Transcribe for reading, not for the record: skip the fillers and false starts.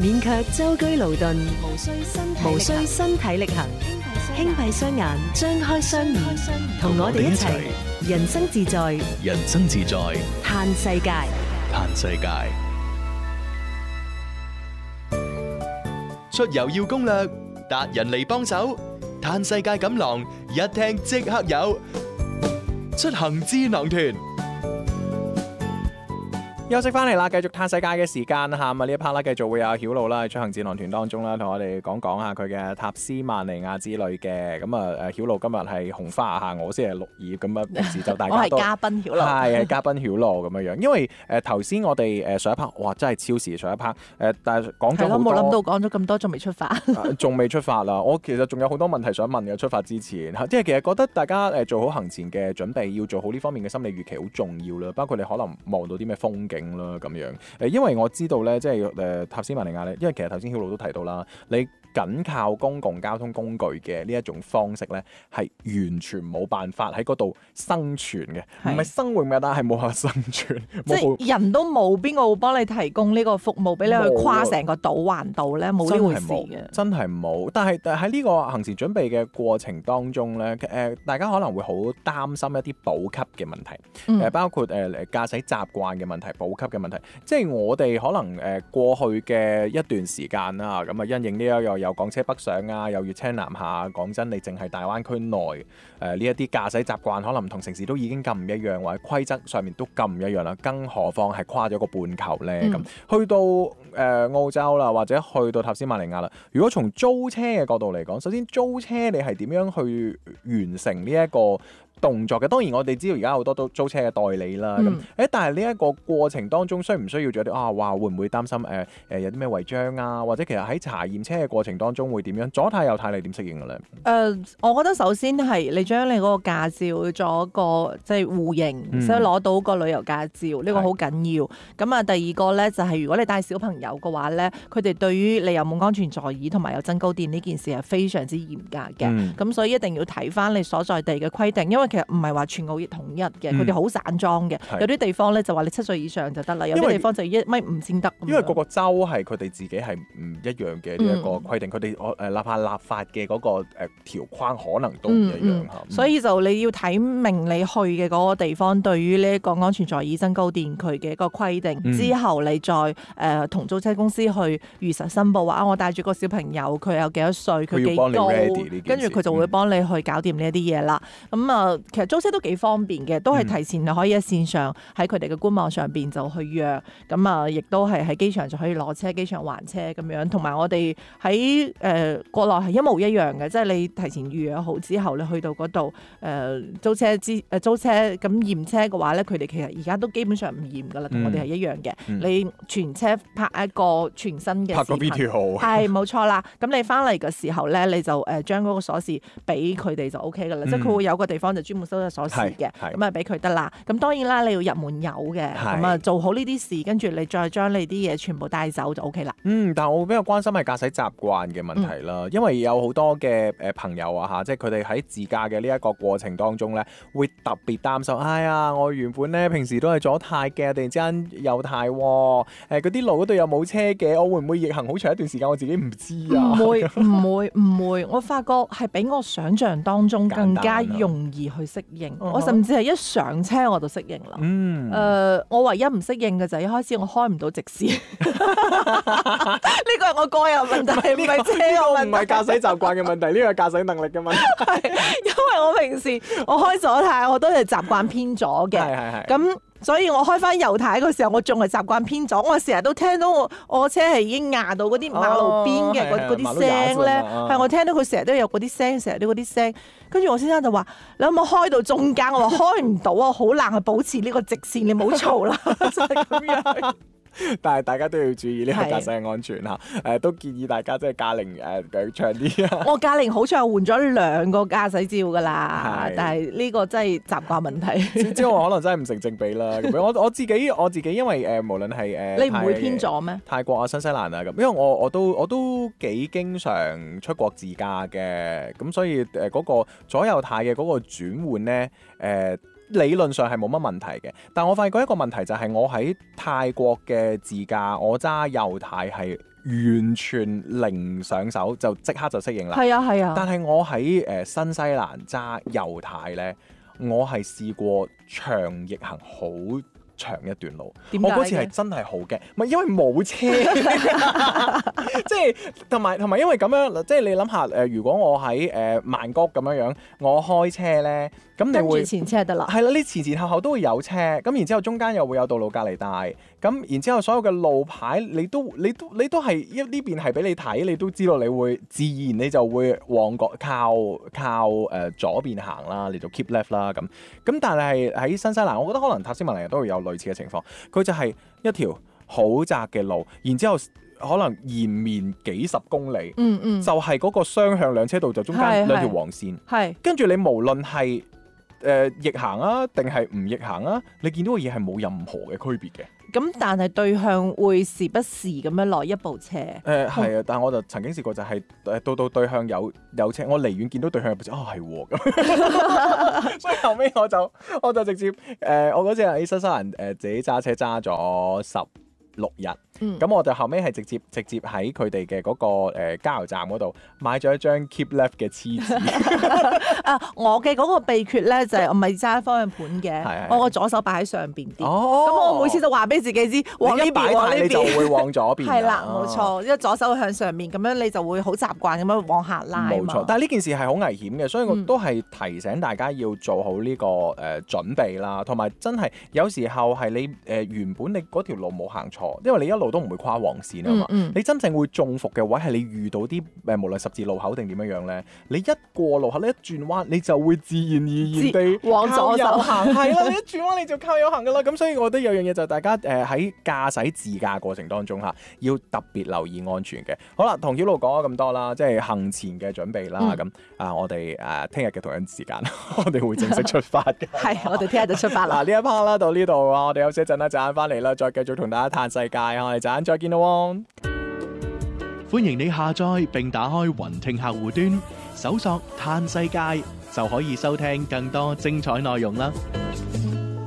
免卻舟車勞頓，無需身體力行，輕閉雙眼，張開雙耳，同我哋一齊人生自在， 人生自在， 嘆世界。 嘆世界。出遊要攻略，達人嚟幫手，嘆世界錦囊一聽即刻有，出行智囊團。 休息翻嚟啦，繼續嘆世界嘅時間嚇，呢一 part 啦，繼續會有曉露啦，喺出行智囊團當中啦，同我哋講下佢嘅塔斯曼尼亞之旅嘅。咁啊，曉露今日係紅花嚇，我先係綠葉咁啊。平時就大家都我係嘉賓曉露， 係嘉賓曉露咁樣。因為頭先我哋上一 part，哇，真係超時上一 part。但係講咗好多， 冇諗到講咗咁多，仲未出發， 仲未出發啦。我其實仲有好多問題想問嘅，出發之前嚇，即係其實覺得大家做好行前嘅準備，要做好呢方面嘅心理預期好重要啦。包括你可能望到啲咩風景啦咁樣。因為我知道咧，即係塔斯曼尼亞咧，因為其實頭先曉露都提到啦，你僅靠公共交通工具嘅呢一種方式咧，係完全冇辦法喺嗰度生存嘅，唔係生活嘅，但係冇辦法生存。 即係人都冇，邊個會幫你提供呢個服務俾你去跨成個島環島咧？冇呢回事嘅， 真係冇。但係喺呢個行前準備嘅過程當中咧，大家可能會好擔心一啲補給嘅問題，包括駕駛習慣嘅問題、補給嘅問題。即係我哋可能過去嘅一段時間啦，咁啊因應呢一個有港車北上啊，有粵車南下。講真，你淨係大灣區內呢一啲駕駛習慣，可能唔同城市都已經咁唔一樣，或者規則上面都咁唔一樣啦。更何況係跨咗個半球咧咁。去到澳洲啦，或者去到塔斯曼尼亞啦。如果從租車嘅角度嚟講，首先租車你係點樣去完成呢一個動作嘅？當然我哋知道而家好多都租車嘅代理啦，但係呢一個過程當中需唔需要做啲話會唔會擔心有啲咩違章啊？或者其實喺查驗車嘅過程當中會點樣？左軚右軚你點適應嘅咧？ 我覺得首先係你將你嗰個駕照做一個即係互認，所以攞到個旅遊駕照呢個好緊要。咁啊，第二個咧就係如果你帶小朋友嘅話咧，佢哋對於你有冇安全座椅同埋有增高墊呢件事係非常之嚴格嘅。咁所以一定要睇翻你所在地嘅規定，因為其實唔係話全澳統一嘅，佢哋好散裝嘅。有啲地方咧就話你7歲以上就得啦，有啲地方就1.5米先得。 因為個個州係佢哋自己係唔一樣嘅呢一個規定，佢哋立法嘅嗰個條框可能都唔一樣。 所以就你要睇明你去嘅嗰個地方對於呢一個安全座椅增高墊佢嘅一個規定，之後你再同租車公司去如實申報話我帶住個小朋友，佢有幾多歲，佢幾高，跟住佢就會幫你去搞掂呢一啲嘢啦。咁啊，其實租車都幾方便嘅，都係提前可以喺線上喺佢哋嘅官網上邊就去約，咁啊，亦都係喺機場就可以攞車，機場還車咁樣。同埋我哋喺國內係一模一樣嘅，即係你提前預約好之後，你去到嗰度租車咁驗車嘅話咧，佢哋其實而家都基本上唔驗噶啦，同我哋係一樣嘅。你全車拍一個全新嘅拍個 video， 係冇錯啦。咁你翻嚟嘅時候咧，你就將嗰個鎖匙俾佢哋就 OK 噶啦，即係佢會有個地方就專門收咗鎖匙嘅，咁啊俾佢得啦。咁當然啦，你要入門有嘅，咁啊做好呢啲事，跟住你再將你啲嘢全部帶走就 OK 啦。 但係我比較關心係駕駛習慣嘅問題啦，因為有好多嘅朋友啊嚇，即係佢哋喺自駕嘅呢一個過程當中咧，會特別擔心。哎呀，我原本咧平時都係左軚嘅，突然之間右軚喎，嗰啲路嗰度又冇車嘅，我會唔會逆行好長一段時間？我自己唔知啊。 唔會，我發覺係比我想象當中更加容易去適應。我甚至係一上車我就適應啦。我唯一唔適應嘅就係一開始我開唔到直線，呢個係我個人問題，唔係車嘅問題， 唔係駕駛習慣嘅問題，呢個係駕駛能力嘅問題。 因為我平時我開左軚我都係習慣偏左嘅，咁。所以我開翻右軚嗰時候，我仲係習慣偏左。我成日都聽到我車係已經壓到嗰啲馬路邊嘅嗰啲聲咧，係我聽到佢成日都有嗰啲聲，成日都嗰啲聲。跟住我先生就話：你可唔可以開到中間？我話開唔到啊，好難去保持呢個直線。你唔好嘈啦，就係咁樣。 但係大家都要注意呢個駕駛嘅安全嚇，都建議大家即係駕齡長啲啊。我駕齡好似係換咗2個駕駛照㗎啦，但係呢個真係習慣問題。 之後可能真係唔成正比啦。咁我自己因為無論係你唔會偏左咩？ 泰國啊、新西蘭啊咁，因為我都幾經常出國自駕嘅，咁所以嗰個左右軚嘅嗰個轉換咧理論上係冇乜問題嘅。但我發現過一個問題就係我喺泰國嘅自駕，我揸右軚係完全零上手，就即刻就適應啦。 係啊係啊。 但係我喺新西蘭揸右軚咧，我係試過長逆行好長一段路，我嗰次係真係好驚，唔係因為冇車，即係同埋因為咁樣，即係你諗下如果我喺曼谷咁樣，我開車咧，咁你會跟住前車得啦， 係啦，你前後都會有車，咁然之後中間又會有道路隔離帶，咁然之後所有嘅路牌你都係呢邊係俾你睇，你都知道你會自然你就會往靠左邊行啦，你就 keep left 啦咁但係喺新西蘭，我覺得可能塔斯馬尼亞都會有類似嘅情況，佢就係一條好窄嘅路，然之後可能延綿幾十公里，就係嗰個雙向兩車道，就中間兩條黃線，跟住你無論係逆行啊定係唔逆行啊，你見到嘅嘢係冇任何嘅區別嘅。 咁但係對向會時不時咁樣來一部車。 係啊，但係我就曾經試過就係到對向有車，我離遠見到對向有部車，係喎咁，所以後尾我就直接我嗰次喺新西蘭自己揸車揸咗16日。咁我就後尾係直接喺佢哋嘅嗰個加油站嗰度買咗一張 Keep Left 嘅黐紙。 我嘅嗰個秘訣咧就係我咪揸方向盤嘅，我個左手擺喺上邊啲。咁我每次就話俾自己知，往呢邊往呢邊， 你就會往左邊。 係啦，冇錯，因為左手向上面，咁樣你就會好習慣咁樣往下拉。 冇錯，但係呢件事係好危險嘅，所以我都係提醒大家要做好呢個準備啦，同埋真係有時候係你原本你嗰條路冇行錯，因為你一路都唔會跨黃線啊嘛。你真正會中伏嘅位係你遇到啲無論十字路口定點樣咧，你一過路口，你一轉彎，你就會自然而然地往左手行。係啦，你一轉彎你就靠右行噶啦。咁所以我覺得有樣嘢就係大家喺駕駛自駕過程當中嚇，要特別留意安全嘅。好啦，同曉露講咗咁多啦，即係行前嘅準備啦。咁我哋聽日嘅同樣時間，我哋會正式出發嘅。 係，我哋聽日就出發啦。 嗱，呢一 part 啦，到呢度啊，我哋休息一陣啦，陣間翻嚟啦，再繼續同大家嘆世界啊！我哋陣間再見咯喎。 歡迎你下載並打開雲聽客戶端，搜索嘆世界就可以收聽更多精彩內容啦。